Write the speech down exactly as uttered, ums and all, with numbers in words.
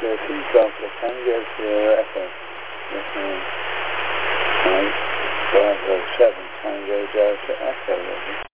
Sierra Sea Delta Tango Sierra Echo. Yes, ma'am. Right. Bravo seven Tango Delta Echo.